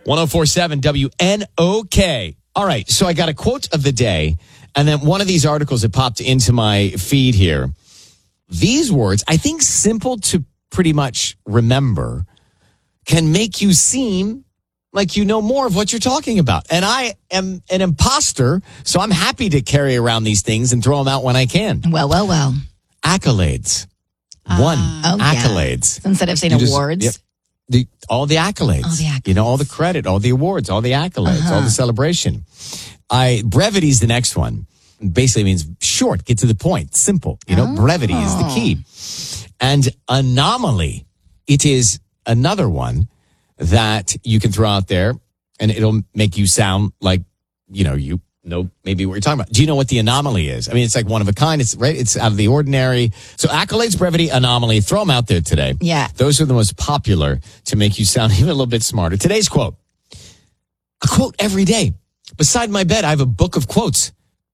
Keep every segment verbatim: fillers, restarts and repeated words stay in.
ten forty-seven W N O K. All right, so I got a quote of the day, and then one of these articles that popped into my feed here. These words, I think simple to pretty much remember, can make you seem like you know more of what you're talking about. And I am an imposter, so I'm happy to carry around these things and throw them out when I can. Well, well, well. Accolades. Uh, One, oh, accolades. Yeah. Instead of saying You just- awards. Yep. The, all the accolades. All the accolades. You know, all the credit, all the awards, all the accolades, Uh-huh. all the celebration. I brevity is the next one. Basically means short, get to the point, simple. You know, Oh. brevity is the key. And anomaly, it is another one that you can throw out there, and it'll make you sound like, you know, you know maybe what you're talking about. Do you know what the anomaly is? I mean, it's like one of a kind. It's right. It's out of the ordinary. So accolades, brevity, anomaly. Throw them out there today. Yeah. Those are the most popular to make you sound even a little bit smarter. Today's quote. A quote every day. Beside my bed, I have a book of quotes.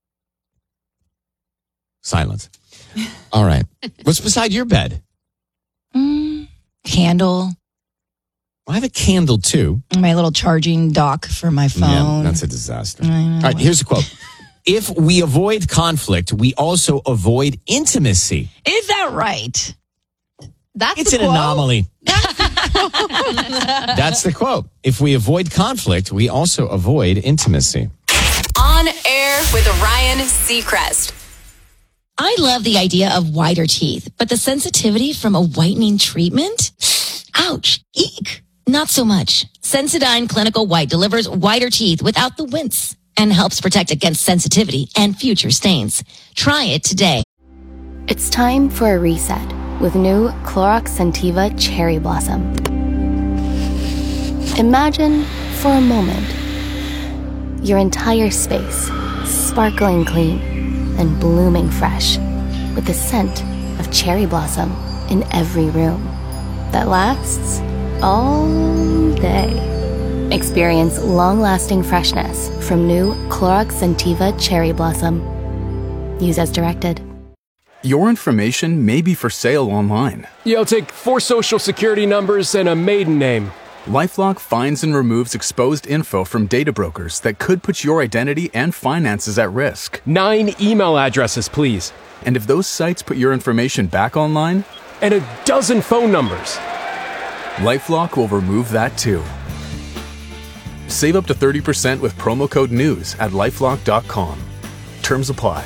Silence. All right. What's beside your bed? Mm, candle. I have a candle too. My little charging dock for my phone. Yeah, that's a disaster. I know. All right, here's a quote. If we avoid conflict, we also avoid intimacy. Is that right? That's It's the an quote? anomaly. That's the quote. If we avoid conflict, we also avoid intimacy. On Air with Ryan Seacrest. I love the idea of whiter teeth, but the sensitivity from a whitening treatment? Ouch. Eek. Not so much. Sensodyne Clinical White delivers whiter teeth without the wince and helps protect against sensitivity and future stains. Try it today. It's time for a reset with new Clorox Scentiva Cherry Blossom. Imagine, for a moment, your entire space sparkling clean and blooming fresh with the scent of cherry blossom in every room that lasts all day. Experience long-lasting freshness from new Clorox Scentiva Cherry Blossom. Use as directed. Your information may be for sale online. Yo, take four social security numbers and a maiden name. LifeLock finds and removes exposed info from data brokers that could put your identity and finances at risk. Nine email addresses, please. And if those sites put your information back online, And a dozen phone numbers. LifeLock will remove that too. Save up to thirty percent with promo code NEWS at lifelock dot com. Terms apply.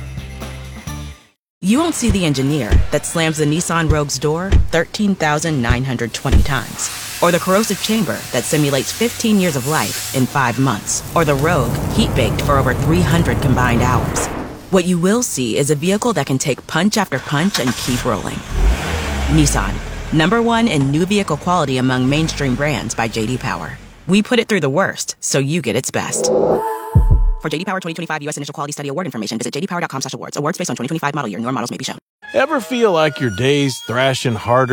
You won't see the engineer that slams the Nissan Rogue's door thirteen thousand nine hundred twenty times. Or the corrosive chamber that simulates fifteen years of life in five months. Or the Rogue heat-baked for over three hundred combined hours. What you will see is a vehicle that can take punch after punch and keep rolling. Nissan, number one in new vehicle quality among mainstream brands by J D Power. We put it through the worst, so you get its best. For J D Power twenty twenty-five U S Initial Quality Study Award information, visit j d power dot com slash awards. Awards based on twenty twenty-five model year. Newer models may be shown. Ever feel like your day's thrashing harder